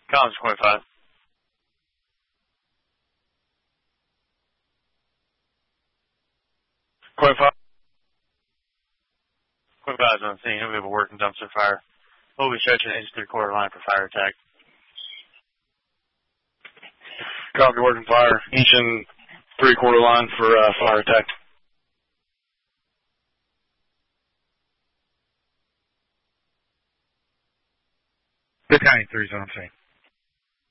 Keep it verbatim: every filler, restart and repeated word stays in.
Collins twenty-five. twenty-five. twenty-five is on the scene. We have a working dumpster fire. We'll be stretching inch three quarter line for fire attack. Copy, working fire. Inch and three quarter line for uh, fire attack. six ninety-three is on the scene.